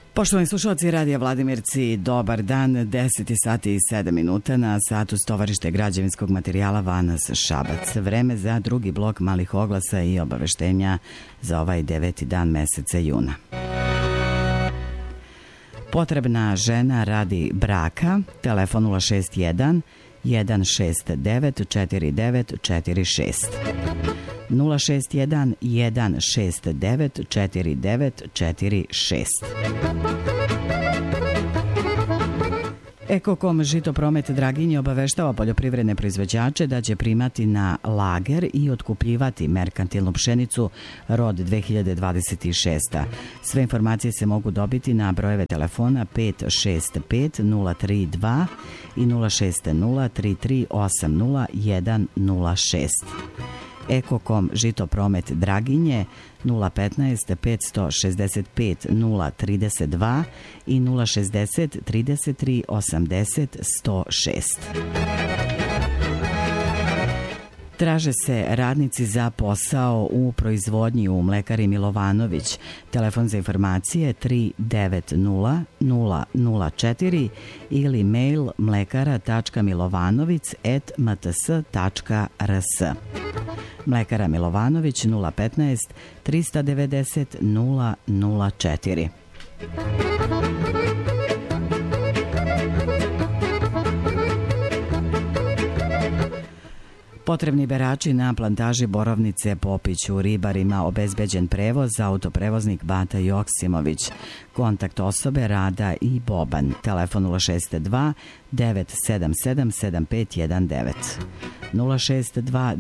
Poštovani slušalci Radija Vladimirci, dobar dan, 10 sati i 7 minuta na satu Tovarište građevinskog materijala Vanas Šabac. Vreme za drugi blok malih oglasa i obaveštenja za ovaj 9. dan meseca juna. Potrebna žena radi braka, telefon 061 169 4946. 061 169 4946. Ekokom Žitopromet Draginje obaveštava poljoprivredne proizvođače da će primati na lager i otkupljivati merkantilnu pšenicu rod 2026. Sve informacije se mogu dobiti na brojeve telefona 565 032 i 060 3380 106. Ekokom Žitopromet Draginje 015 565 032 i 060 33 80 106. Traže se radnici za posao u proizvodnji u mlekari Milovanović. Telefon za informacije 390 004 ili mail mlekara.milovanovic@mts.rs. Mlekara Milovanović 015 390 004. Potrebni berači na plantaži borovnice Popiću ribarima obezbeđen prevoz, autoprevoznik Bata Joksimović. Kontakt osobe Rada i Boban. Telefon 062 977 7519. 062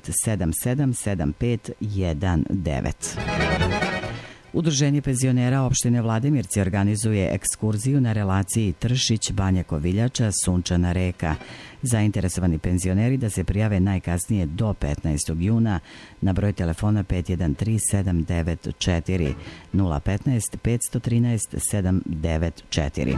977 7519. Udruženje penzionera opštine Vladimirci organizuje ekskurziju na relaciji Tršić-Banja Koviljača Sunčana reka. Zainteresovani penzioneri da se prijave najkasnije do 15. juna na broj telefona 513 794 015 513 794.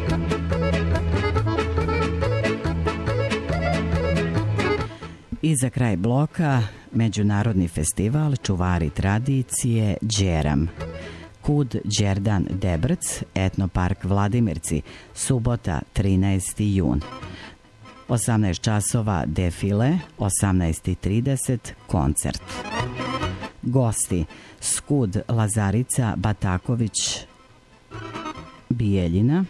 I za kraj bloka Međunarodni festival Čuvari tradicije Đeram. Kud Đerdan Debrc, Etnopark Vladimirci, subota 13. jun. 18 časova defile, 18:30 koncert. Gosti: Skud Lazarica Bataković Bijeljina,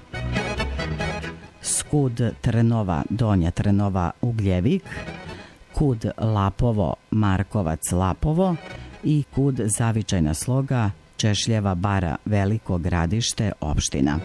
Skud Trnova Donja Trnova Ugljevik, Kud Lapovo Markovac Lapovo i Kud Zavičajna sloga Češljeva bara Veliko Gradište opština.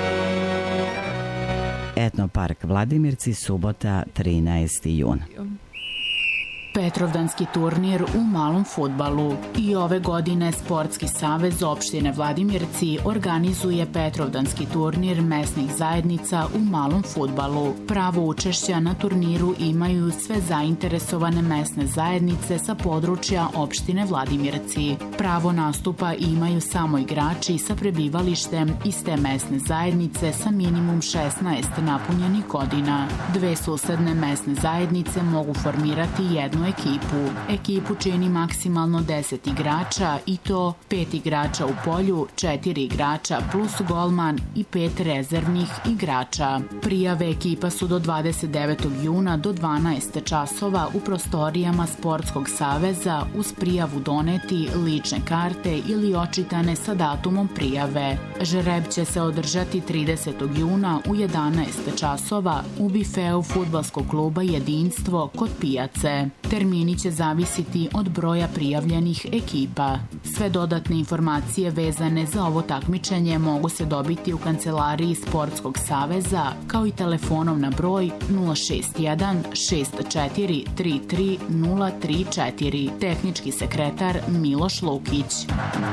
Etnopark Vladimirci, subota 13. jun. Petrovdanski turnir u malom fudbalu. I ove godine Sportski savez opštine Vladimirci organizuje Petrovdanski turnir mesnih zajednica u malom fudbalu. Pravo učešća na turniru imaju sve zainteresovane mesne zajednice sa područja opštine Vladimirci. Pravo nastupa imaju samo igrači sa prebivalištem iste mesne zajednice sa minimum 16 napunjenih godina. Dve susedne mesne zajednice mogu formirati jednu ekipu. Ekipu čini maksimalno 10 igrača i to 5 igrača u polju, 4 igrača plus golman i 5 rezervnih igrača. Prijave ekipa su do 29. juna do 12 časova u prostorijama Sportskog saveza uz prijavu doneti lične karte ili očitane sa datumom prijave. Žreb će se održati 30. juna u 11 časova u bifeu fudbalskog kluba Jedinstvo kod pijace. Termini će zavisiti od broja prijavljenih ekipa. Sve dodatne informacije vezane za ovo takmičenje mogu se dobiti u kancelariji Sportskog saveza kao i telefonom na broj 061 64 33 034. Tehnički sekretar Miloš Lukić.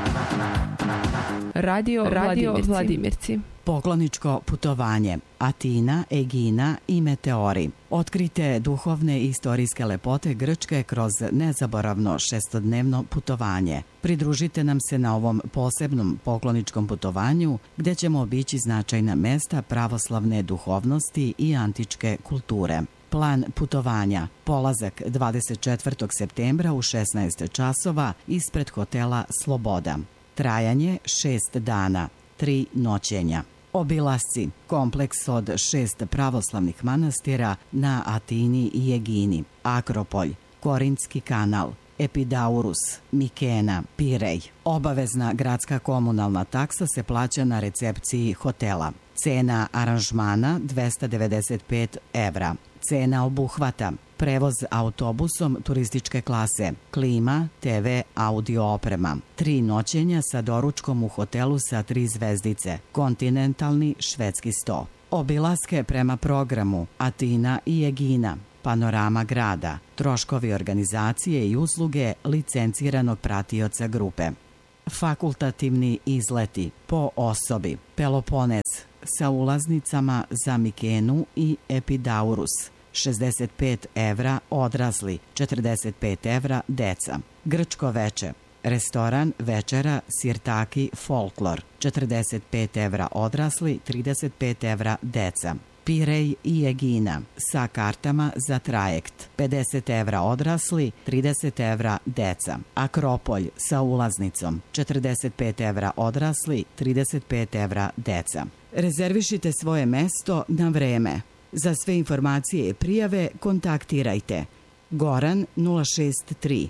Radio Vladimirci. Pokloničko putovanje, Atina, Egina i Meteori. Otkrite duhovne i istorijske lepote Grčke kroz nezaboravno šestodnevno putovanje. Pridružite nam se na ovom posebnom pokloničkom putovanju gdje ćemo obići značajna mesta pravoslavne duhovnosti i antičke kulture. Plan putovanja: polazak 24. septembra u 16 časova ispred hotela Sloboda. Trajanje 6 dana. 3 noćenja. Obilasci, kompleks od 6 pravoslavnih manastira na Atini i Egini, Akropolj, Korintski kanal, Epidaurus, Mikena, Pirej. Obavezna gradska komunalna taksa se plaća na recepciji hotela. Cena aranžmana 295 evra. Cena obuhvata prevoz autobusom turističke klase, klima, TV, audio oprema, 3 noćenja sa doručkom u hotelu sa 3 zvezdice, kontinentalni švedski sto. Obilaske prema programu Atina i Egina, panorama grada, troškovi organizacije i usluge licenciranog pratioca grupe. Fakultativni izleti po osobi, Peloponez sa ulaznicama za Mikenu i Epidaurus, 65 evra odrasli, 45 evra deca. Grčko veče, restoran, večera, sirtaki, folklor, 45 evra odrasli, 35 evra deca. Pirej i Egina sa kartama za trajekt, 50 evra odrasli, 30 evra deca. Akropolj sa ulaznicom, 45 evra odrasli, 35 evra deca. Rezervišite svoje mesto na vreme. Za sve informacije i prijave kontaktirajte Goran 063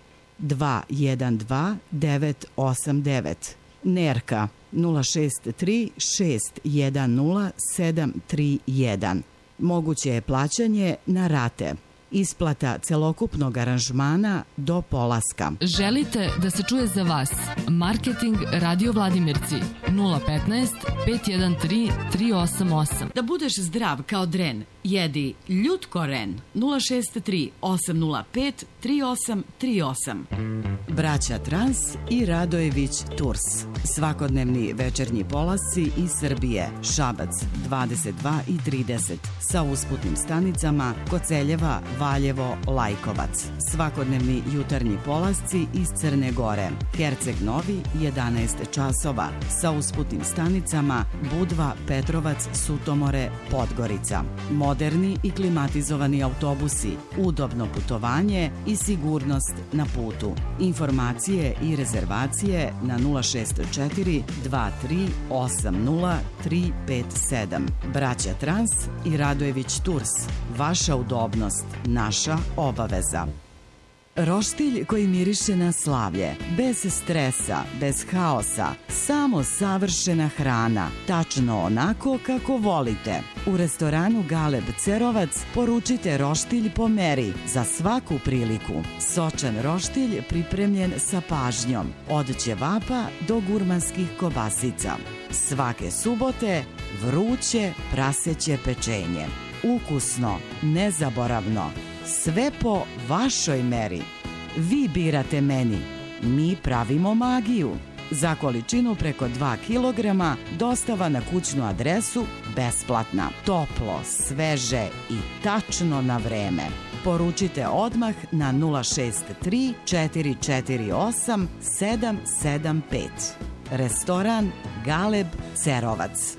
212 989, Nerka 063 610 731. Moguće je plaćanje na rate. Isplata celokupnog aranžmana do polaska. Želite da se čuje za vas? Marketing Radio Vladimirci 015 513 388. Da budeš zdrav kao dren, jedi Ljutkoren 063 805 3838. Braća Trans i Radojević Tours. Svakodnevni večernji polasci iz Srbije, Šabac 22 i 30 sa usputnim stanicama Koceljeva, Valjevo, Lajkovac. Svakodnevni jutarnji polasci iz Crne Gore, Herceg Novi 11 časova sa usputnim stanicama Budva, Petrovac, Sutomore, Podgorica. Moderni i klimatizovani autobusi, udobno putovanje i sigurnost na putu. Informacije i rezervacije na 064 23 80 357. Braća Trans i Radojević Tours. Vaša udobnost, naša obaveza. Roštilj koji miriše na slavlje, bez stresa, bez haosa, samo savršena hrana, tačno onako kako volite. U restoranu Galeb Cerovac poručite roštilj po meri za svaku priliku. Sočan roštilj pripremljen sa pažnjom, od ćevapa do gurmanskih kobasica. Svake subote vruće praseće pečenje. Ukusno, nezaboravno, sve po vašoj meri. Vi birate meni, mi pravimo magiju. Za količinu preko 2 kg dostava na kućnu adresu besplatna. Toplo, sveže i tačno na vreme. Poručite odmah na 063 448 775. Restoran Galeb Cerovac.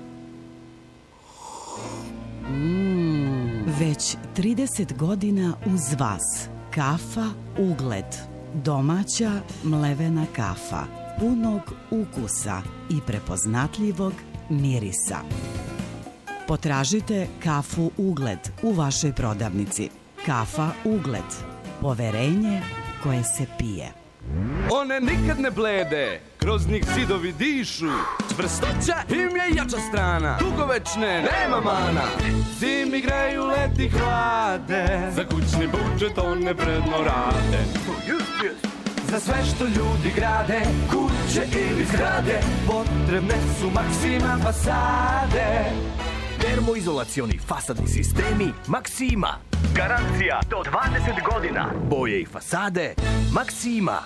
Već 30 godina uz vas. Kafa Ugled. Domaća mlevena kafa. Punog ukusa i prepoznatljivog mirisa. Potražite kafu Ugled u vašoj prodavnici. Kafa Ugled. Poverenje koje se pije. One nikad ne blede, kroz njih zidovi dišu. Čvrstoća im je jača strana, dugovečne nema mana. Zimi greju, leti hlade, za kućni budžet one predno rade. Za sve što ljudi grade, kuće ili zgrade, potrebne su Maksima fasade. Termoizolacioni fasadni sistemi Maksima. Garancija do 20 godina. Boje i fasade Maksima.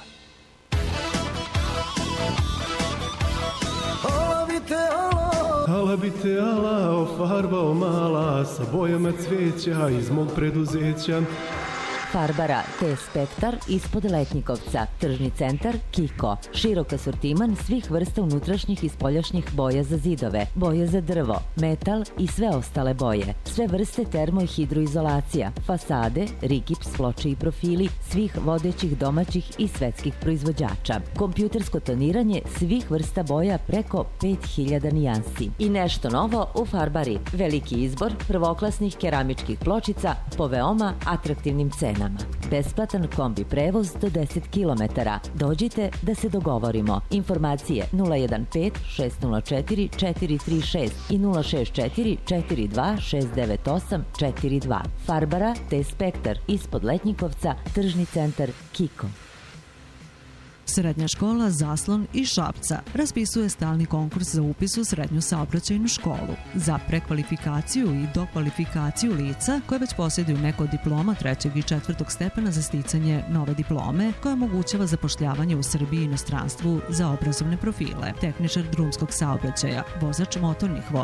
Ala bi te ala ofarbao mala sa bojama cveća iz mog preduzeća. Farbara T-Spektar ispod Letnjikovca, tržni centar Kiko. Širok asortiman svih vrsta unutrašnjih i spoljašnjih boja za zidove, boje za drvo, metal i sve ostale boje. Sve vrste termo i hidroizolacija, fasade, rigips, ploče i profili svih vodećih domaćih i svetskih proizvođača. Kompjutersko toniranje svih vrsta boja preko 5000 nijansi. I nešto novo u Farbari. Veliki izbor prvoklasnih keramičkih pločica po veoma atraktivnim cenama. Besplatan kombi prevoz do 10 km. Dođite da se dogovorimo. Informacije 015 604 436 i 064 42 698 42. Farbara T-Spektar ispod Letnjikovca, tržni centar Kiko. Srednja škola Zaslon iz Šapca raspisuje stalni konkurs za upis u srednju saobraćajnu školu za prekvalifikaciju i dokvalifikaciju lica koje već posjeduju neko od diploma 3. i 4. stepena za sticanje nove diplome koja omogućava zapošljavanje u Srbiji i inostranstvu za obrazovne profile, tehničar drumskog saobraćaja, vozač motornih vozila,